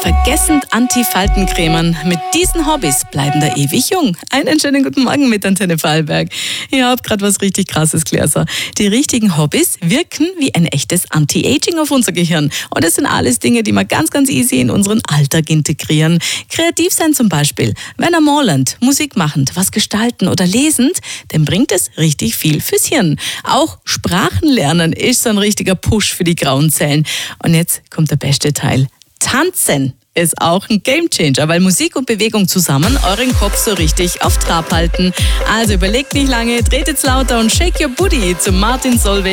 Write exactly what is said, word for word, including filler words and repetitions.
vergessend Anti-Faltencremen. Mit diesen Hobbys bleiben da ewig jung. Einen schönen guten Morgen mit Antenne Vorarlberg. Ihr habt gerade was richtig Krasses gelesen. Die richtigen Hobbys wirken wie ein echtes Anti-Aging auf unser Gehirn. Und das sind alles Dinge, die wir ganz, ganz easy in unseren Alltag integrieren. Kreativ sein zum Beispiel. Wenn er malend, Musik machend, was gestalten oder lesend, dann bringt es richtig viel fürs Hirn. Auch Sprachen lernen ist so ein richtiger Push für die grauen Zellen. Und jetzt kommt der beste Teil. Tanzen ist auch ein Gamechanger, weil Musik und Bewegung zusammen euren Kopf so richtig auf Trab halten. Also überlegt nicht lange, dreht jetzt lauter und shake your booty zu Martin Solveig.